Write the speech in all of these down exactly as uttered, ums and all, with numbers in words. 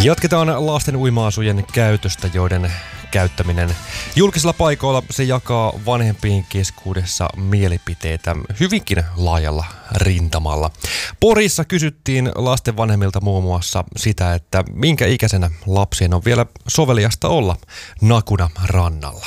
Jatketaan lasten uima-asujen käytöstä, joiden käyttäminen julkisilla paikoilla se jakaa vanhempien keskuudessa mielipiteitä hyvinkin laajalla rintamalla. Porissa kysyttiin lasten vanhemmilta muun muassa sitä, että minkä ikäisenä lapsien on vielä soveliasta olla nakuna rannalla.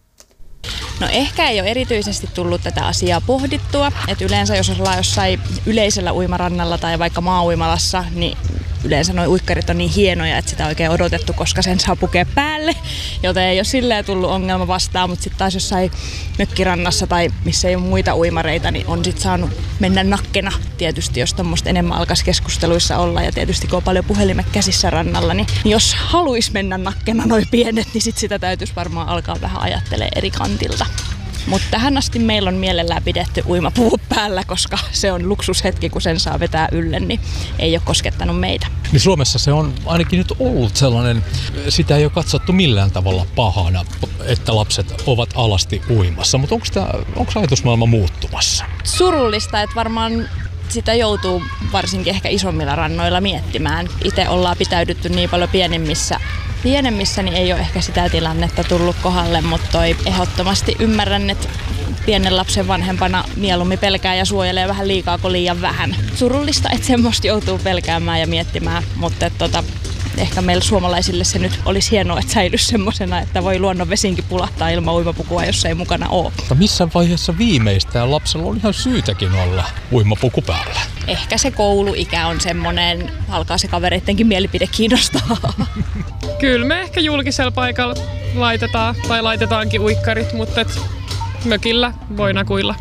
No ehkä ei ole erityisesti tullut tätä asiaa pohdittua, että yleensä jos ollaan jossain yleisellä uimarannalla tai vaikka maa-uimalassa, niin yleensä nuo uikkarit on niin hienoja, että sitä on oikein odotettu, koska sen saa pukea päälle, joten ei ole silleen tullut ongelma vastaan, mutta sitten taas jossain mökkirannassa tai missä ei ole muita uimareita, niin on sitten saanut mennä nakkena tietysti, jos tuommoista enemmän alkaisi keskusteluissa olla, ja tietysti kun on paljon puhelimet käsissä rannalla, niin jos haluaisi mennä nakkena noin pienet, niin sit sitä täytyisi varmaan alkaa vähän ajattelemaan eri kantilta. Mutta tähän asti meillä on mielellään pidetty uimapuvu päällä, koska se on luksushetki, kun sen saa vetää ylle, niin ei ole koskettanut meitä. Niin Suomessa se on ainakin nyt ollut sellainen, sitä ei ole katsottu millään tavalla pahana, että lapset ovat alasti uimassa. Mutta onko ajatusmaailma muuttumassa? Surullista, että varmaan sitä joutuu varsinkin ehkä isommilla rannoilla miettimään. Itse ollaan pitäydytty niin paljon pienemmissä Pienemmissä niin ei ole ehkä sitä tilannetta tullut kohdalle, mutta toi ehdottomasti ymmärrän, että pienen lapsen vanhempana mieluummin pelkää ja suojelee vähän liikaa kuin liian vähän. Surullista, että semmoista joutuu pelkäämään ja miettimään, mutta tota, ehkä meillä suomalaisille se nyt olisi hienoa, että säilyisi semmoisena, että voi luonnon vesinkin pulahtaa ilman uimapukua, jos ei mukana ole. Mutta missä vaiheessa viimeistään lapsella on ihan syytäkin olla uimapuku päällä? Ehkä se kouluikä on semmoinen, alkaa se kavereittenkin mielipide kiinnostaa. Kyllä me ehkä julkisella paikalla laitetaan tai laitetaankin uikkarit, mutta et mökillä voi nakuilla.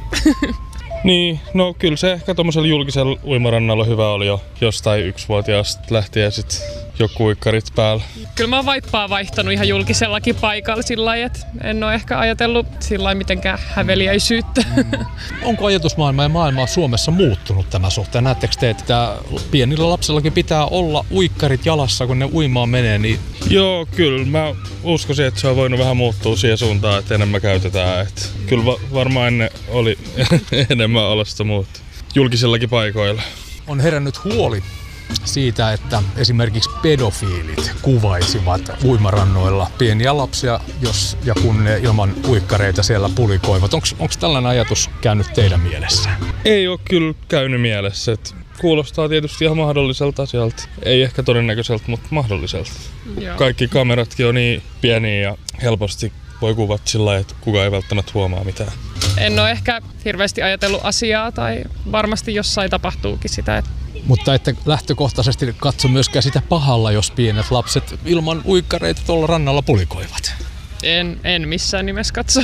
Niin, no kyllä se ehkä tuommoisella julkisella uimarannalla hyvä oli jo jostain yksivuotiaasta lähtien sitten joku uikkarit päällä. Kyllä mä oon vaippaa vaihtanut ihan julkisellakin paikalla sillä lailla, että en ole ehkä ajatellut sillä lailla mitenkään häveliäisyyttä. Mm. Onko ajatusmaailma ja maailma Suomessa muuttunut tämän suhteen? Näettekö te, että pienillä lapsillakin pitää olla uikkarit jalassa, kun ne uimaan menee? Niin... Joo, kyllä. Mä uskoisin, että se on voinut vähän muuttua siihen suuntaan, että enemmän käytetään. Että kyllä va- varmaan ennen oli enemmän alasta muuttua julkisillakin paikoilla. On herännyt huoli siitä, että esimerkiksi pedofiilit kuvaisivat uimarannoilla pieniä lapsia, jos ja kun ne ilman uikkareita siellä pulikoivat. Onko tällainen ajatus käynyt teidän mielessä? Ei ole kyllä käynyt mielessä. Et kuulostaa tietysti ihan mahdolliselta asialta. Ei ehkä todennäköiseltä, mutta mahdolliselta. Joo. Kaikki kameratkin on niin pieniä ja helposti voi kuvata sillä lailla, että kukaan ei välttämättä huomaa mitään. En ole ehkä hirveästi ajatellut asiaa tai varmasti jossain tapahtuukin sitä. Että... Mutta että lähtökohtaisesti katso myöskään sitä pahalla, jos pienet lapset ilman uikkareita tuolla rannalla pulikoivat. En, en missään nimessä katso.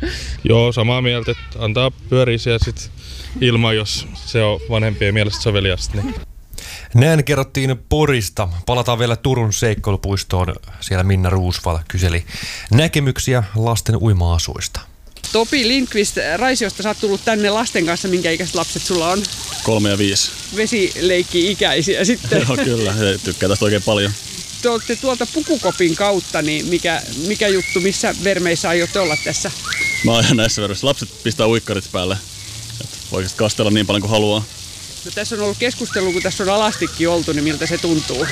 Joo, samaa mieltä, että antaa pyöriä siellä sit ilman, jos se on vanhempien mielestä soveliasta. Niin. Näin kerrottiin Porista. Palataan vielä Turun seikkailupuistoon. Siellä Minna Ruusval kyseli näkemyksiä lasten uima-asuista. Topi Lindqvist Raisiosta, sä oot tullut tänne lasten kanssa. Minkä ikäiset lapset sulla on? Kolme ja viisi. Vesileikki-ikäisiä sitten. Joo, kyllä. He tykkää tästä oikein paljon. Te olette tuolta pukukopin kautta, niin mikä, mikä juttu, missä vermeissä aiotte olla tässä? Mä ajan näissä vermeissä. Lapset pistää uikkarit päälle. Että voi kastella niin paljon kuin haluaa. No, tässä on ollut keskustelu, kun tässä on alastikin oltu, niin miltä se tuntuu?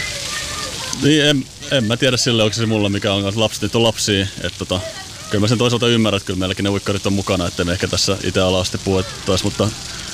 Niin, en, en mä tiedä sille, onko se mulla mikä on. Lapset nyt on lapsia. Että tota, kyllä mä sen toisaalta ymmärrän, että kyllä meilläkin ne uikkarit on mukana, ettei me ehkä tässä itse ala-asti puhuttaisi, mutta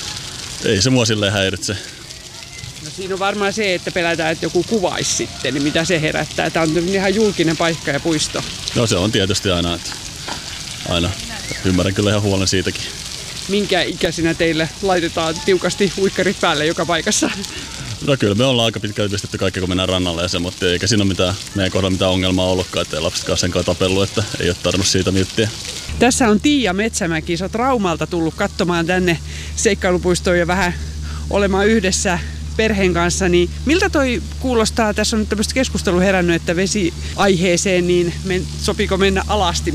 ei se mua silleen häiritse. No, siinä on varmaan se, että pelätään, että joku kuvaisi sitten, niin mitä se herättää. Tämä on ihan julkinen paikka ja puisto. No se on tietysti aina, että aina ymmärrän kyllä ihan huolen siitäkin. Minkä ikäisinä teille laitetaan tiukasti uikkarit päälle joka paikassa? No kyllä me ollaan aika pitkälti pistetty kaikki, kun mennään rannalle ja se, mutta eikä siinä ole mitään, meidän kohdalla mitään ongelmaa ollutkaan, ettei lapsetkaan sen kanssa tapellut, että ei ole tarvinnut siitä miettiä. Tässä on Tiia Metsämäki, sä oot Raumalta tullut katsomaan tänne seikkailupuistoon ja vähän olemaan yhdessä perheen kanssa, niin miltä toi kuulostaa? Tässä on nyt tämmöistä keskustelua herännyt, että vesiaiheeseen, niin men, sopiko mennä alasti?